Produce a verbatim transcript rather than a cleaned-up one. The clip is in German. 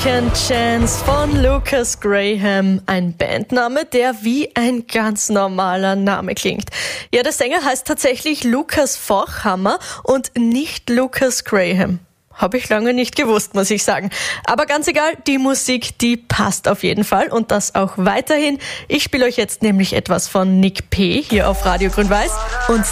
Second Chance von Lucas Graham. Ein Bandname, der wie ein ganz normaler Name klingt. Ja, der Sänger heißt tatsächlich Lukas Vorchhammer und nicht Lucas Graham. Habe ich lange nicht gewusst, muss ich sagen. Aber ganz egal, die Musik, die passt auf jeden Fall und das auch weiterhin. Ich spiele euch jetzt nämlich etwas von Nick P. hier auf Radio Grün-Weiß und